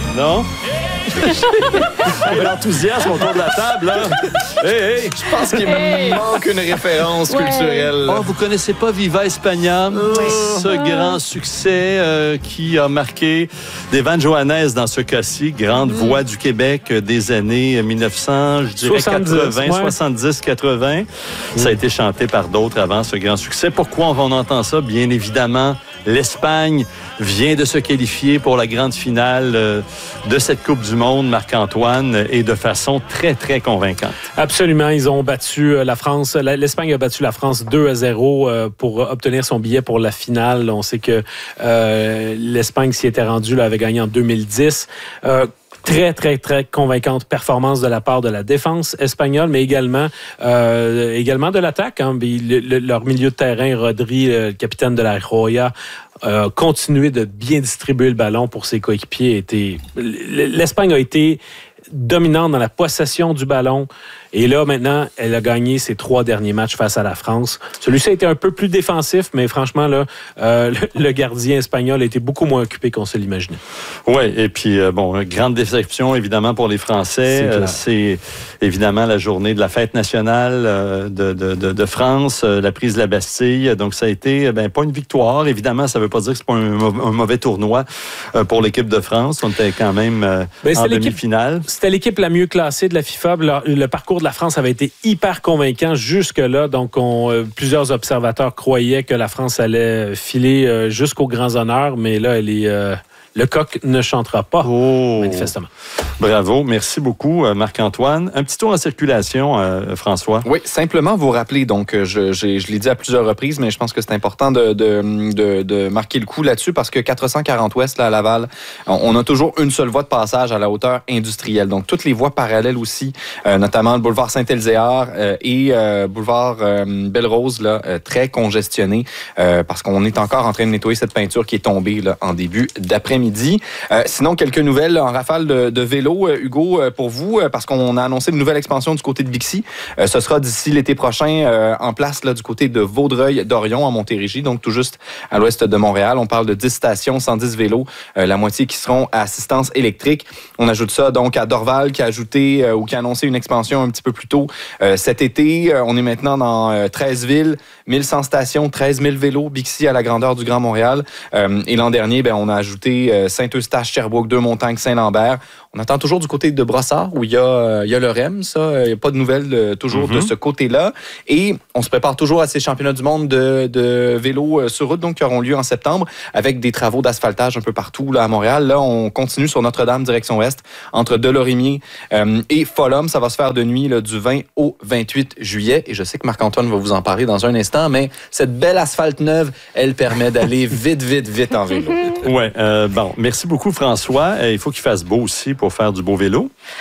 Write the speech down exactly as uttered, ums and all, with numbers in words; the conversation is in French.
Non? Hey, l'enthousiasme autour de la table, là. Hey, hey. Je pense qu'il me manque une référence ouais. culturelle. Oh, vous connaissez pas Viva España? Oui. Ce oh. grand succès euh, qui a marqué des Van Johannes dans ce cas-ci, grande mm. voix du Québec des années mille neuf cents, je dirais quatre-vingts, soixante-dix quatre-vingts. Mm. Ça a été chanté par d'autres avant ce grand succès. Pourquoi on entend ça? Bien évidemment, l'Espagne vient de se qualifier pour la grande finale euh, de cette Coupe du Monde, Marc-Antoine, et de façon très, très convaincante. Absolument. Ils ont battu la France. L'Espagne a battu la France deux à zéro pour obtenir son billet pour la finale. On sait que euh, l'Espagne s'y était rendue, là, avait gagné en deux mille dix. Euh, Très, très, très convaincante performance de la part de la défense espagnole, mais également, euh, également de l'attaque. Hein. Le, le, leur milieu de terrain, Rodri, le capitaine de la Roya, euh, continué de bien distribuer le ballon pour ses coéquipiers. Était... L'Espagne a été dominante dans la possession du ballon. Et là, maintenant, elle a gagné ses trois derniers matchs face à la France. Celui-ci a été un peu plus défensif, mais franchement, là, euh, le, le gardien espagnol a été beaucoup moins occupé qu'on se l'imaginait. Oui, et puis, euh, bon, grande déception, évidemment, pour les Français. C'est, euh, c'est évidemment la journée de la fête nationale euh, de, de, de, de France, euh, la prise de la Bastille. Donc, ça a été, ben, pas une victoire. Évidemment, ça ne veut pas dire que c'est pas un, un mauvais tournoi euh, pour l'équipe de France. On était quand même euh, ben, en demi-finale. C'était l'équipe la mieux classée de la FIFA. Le, le parcours de la France avait été hyper convaincant jusque-là. Donc, on, euh, plusieurs observateurs croyaient que la France allait filer euh, jusqu'aux grands honneurs, mais là, elle est, euh, le coq ne chantera pas, oh. manifestement. Bravo. Merci beaucoup, Marc-Antoine. Un petit tour en circulation, euh, François. Oui, simplement vous rappeler, donc, je, je, je l'ai dit à plusieurs reprises, mais je pense que c'est important de, de, de, de marquer le coup là-dessus parce que quatre cent quarante Ouest, là, à Laval, on a toujours une seule voie de passage à la hauteur industrielle. Donc, toutes les voies parallèles aussi, euh, notamment le boulevard Saint-Elzéar euh, et euh, boulevard euh, Belle-Rose, là, euh, très congestionné euh, parce qu'on est encore en train de nettoyer cette peinture qui est tombée là, en début d'après-midi. Euh, sinon, quelques nouvelles en rafale de, de vélo. Hugo, pour vous, parce qu'on a annoncé une nouvelle expansion du côté de Bixi. Ce sera d'ici l'été prochain en place là, du côté de Vaudreuil-Dorion en Montérégie, donc tout juste à l'ouest de Montréal. On parle de dix stations, cent dix vélos, la moitié qui seront à assistance électrique. On ajoute ça donc à Dorval qui a ajouté ou qui a annoncé une expansion un petit peu plus tôt cet été. On est maintenant dans treize villes, mille cent stations, treize mille vélos, Bixi à la grandeur du Grand Montréal. Et l'an dernier, ben, on a ajouté Saint-Eustache, Sherbrooke, Deux-Montagnes, Saint-Lambert. On attend toujours du côté de Brossard, où il y a, il y a le R E M, ça. Il n'y a pas de nouvelles euh, toujours mm-hmm. de ce côté-là. Et on se prépare toujours à ces championnats du monde de, de vélo sur route, donc qui auront lieu en septembre, avec des travaux d'asphaltage un peu partout là, à Montréal. Là, on continue sur Notre-Dame, direction ouest, entre Delorimier euh, et Folum. Ça va se faire de nuit là, du vingt au vingt-huit juillet. Et je sais que Marc-Antoine va vous en parler dans un instant, mais cette belle asphalte neuve, elle permet d'aller vite, vite, vite en vélo. Oui, euh, bon, merci beaucoup, François. Il faut qu'il fasse beau aussi pour faire du beau vélo.